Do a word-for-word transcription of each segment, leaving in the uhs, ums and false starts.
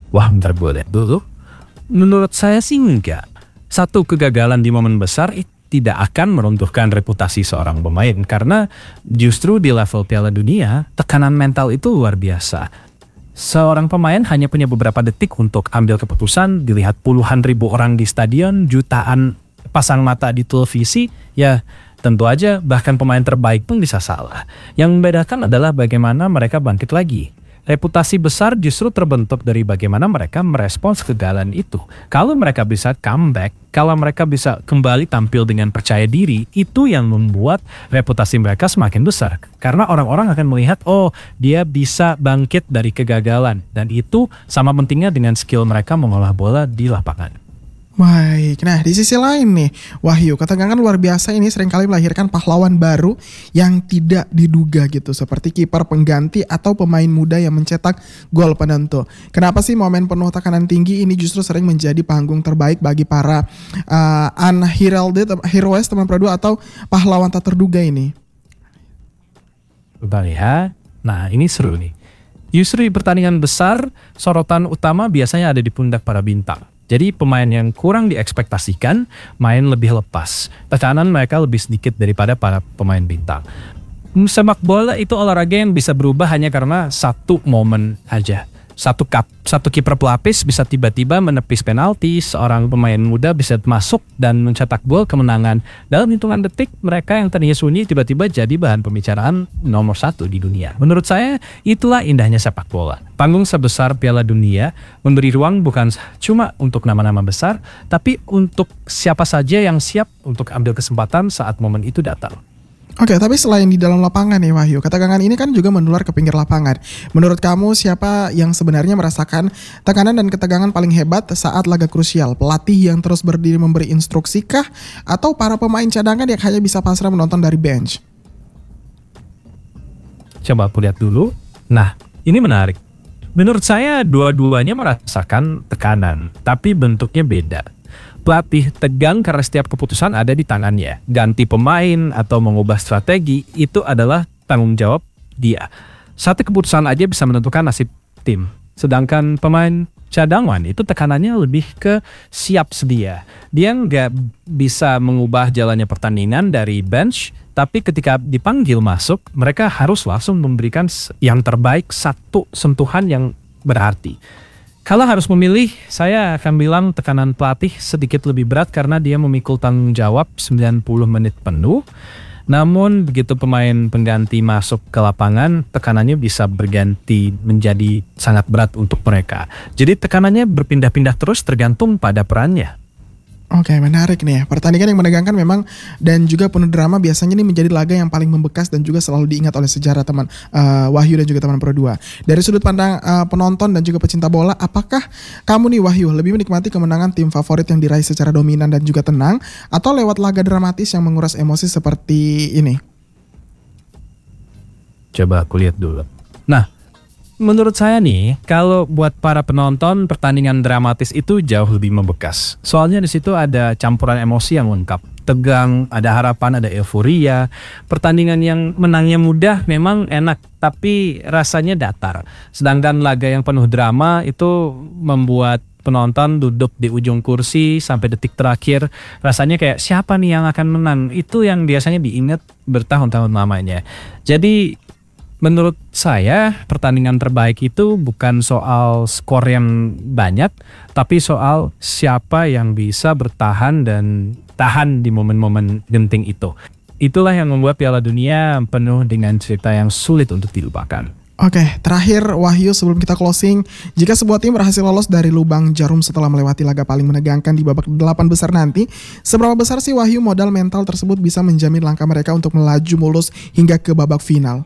Wah, bentar gue lihat dulu. Menurut saya sih enggak. Satu kegagalan di momen besar itu tidak akan meruntuhkan reputasi seorang pemain karena justru di level Piala Dunia tekanan mental itu luar biasa. Seorang pemain hanya punya beberapa detik untuk ambil keputusan, dilihat puluhan ribu orang di stadion, jutaan pasang mata di televisi, ya tentu aja bahkan pemain terbaik pun bisa salah. Yang membedakan adalah bagaimana mereka bangkit lagi. Reputasi besar justru terbentuk dari bagaimana mereka merespons kegagalan itu. Kalau mereka bisa comeback, kalau mereka bisa kembali tampil dengan percaya diri, itu yang membuat reputasi mereka semakin besar. Karena orang-orang akan melihat, oh dia bisa bangkit dari kegagalan. Dan itu sama pentingnya dengan skill mereka mengolah bola di lapangan. Baik, nah di sisi lain nih Wahyu, ketegangan luar biasa ini seringkali melahirkan pahlawan baru yang tidak diduga gitu, seperti kiper pengganti atau pemain muda yang mencetak gol penentu. Kenapa sih momen penuh tekanan tinggi ini justru sering menjadi panggung terbaik bagi para uh, unheralded heroes teman Pro dua atau pahlawan tak terduga ini? Kita lihat, nah ini seru nih. Justru di pertandingan besar, sorotan utama biasanya ada di pundak para bintang. Jadi pemain yang kurang diekspektasikan main lebih lepas. Tekanan mereka lebih sedikit daripada para pemain bintang. Sepak bola itu olahraga yang bisa berubah hanya karena satu momen aja. Satu kap, satu kiper pelapis bisa tiba-tiba menepis penalti, seorang pemain muda bisa masuk dan mencetak gol kemenangan. Dalam hitungan detik, mereka yang tadinya sunyi tiba-tiba jadi bahan pembicaraan nomor satu di dunia. Menurut saya, itulah indahnya sepak bola. Panggung sebesar Piala Dunia memberi ruang bukan cuma untuk nama-nama besar, tapi untuk siapa saja yang siap untuk ambil kesempatan saat momen itu datang. Oke, tapi selain di dalam lapangan nih Wahyu, ketegangan ini kan juga menular ke pinggir lapangan. Menurut kamu siapa yang sebenarnya merasakan tekanan dan ketegangan paling hebat saat laga krusial? Pelatih yang terus berdiri memberi instruksi kah? Atau para pemain cadangan yang hanya bisa pasrah menonton dari bench? Coba aku lihat dulu. Nah, ini menarik. Menurut saya dua-duanya merasakan tekanan, tapi bentuknya beda. Pelatih tegang karena setiap keputusan ada di tangannya. Ganti pemain atau mengubah strategi itu adalah tanggung jawab dia. Satu keputusan aja bisa menentukan nasib tim. Sedangkan pemain cadangan itu tekanannya lebih ke siap sedia. Dia nggak bisa mengubah jalannya pertandingan dari bench, tapi ketika dipanggil masuk, mereka harus langsung memberikan yang terbaik, satu sentuhan yang berarti. Kalau harus memilih, saya akan bilang tekanan pelatih sedikit lebih berat karena dia memikul tanggung jawab sembilan puluh menit penuh. Namun begitu pemain pengganti masuk ke lapangan, tekanannya bisa berganti menjadi sangat berat untuk mereka. Jadi tekanannya berpindah-pindah terus tergantung pada perannya. Oke, menarik nih ya. Pertandingan yang menegangkan memang dan juga penuh drama biasanya ini menjadi laga yang paling membekas dan juga selalu diingat oleh sejarah teman uh, Wahyu dan juga teman Pro dua. Dari sudut pandang uh, penonton dan juga pecinta bola, apakah kamu nih Wahyu lebih menikmati kemenangan tim favorit yang diraih secara dominan dan juga tenang atau lewat laga dramatis yang menguras emosi seperti ini? Coba aku lihat dulu. Nah, menurut saya nih, kalau buat para penonton pertandingan dramatis itu jauh lebih membekas. Soalnya di situ ada campuran emosi yang lengkap. Tegang, ada harapan, ada euforia. Pertandingan yang menangnya mudah memang enak, tapi rasanya datar. Sedangkan laga yang penuh drama itu membuat penonton duduk di ujung kursi sampai detik terakhir. Rasanya kayak siapa nih yang akan menang? Itu yang biasanya diingat bertahun-tahun lamanya. Jadi menurut saya pertandingan terbaik itu bukan soal skor yang banyak, tapi soal siapa yang bisa bertahan dan tahan di momen-momen genting itu. Itulah yang membuat Piala Dunia penuh dengan cerita yang sulit untuk dilupakan. Oke, terakhir Wahyu sebelum kita closing, jika sebuah tim berhasil lolos dari lubang jarum setelah melewati laga paling menegangkan di babak delapan besar nanti, seberapa besar sih Wahyu modal mental tersebut bisa menjamin langkah mereka untuk melaju mulus hingga ke babak final?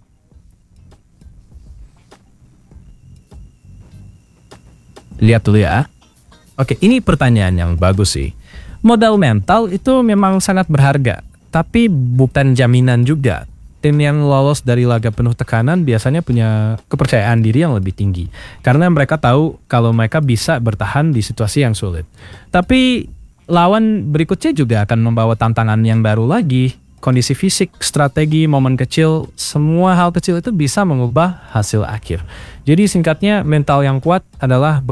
Lihat dulu ya. Oke, ini pertanyaan yang bagus sih. Modal mental itu memang sangat berharga, tapi bukan jaminan juga. Tim yang lolos dari laga penuh tekanan biasanya punya kepercayaan diri yang lebih tinggi. Karena mereka tahu kalau mereka bisa bertahan di situasi yang sulit. Tapi lawan berikutnya juga akan membawa tantangan yang baru lagi. Kondisi fisik, strategi, momen kecil, semua hal kecil itu bisa mengubah hasil akhir. Jadi singkatnya mental yang kuat adalah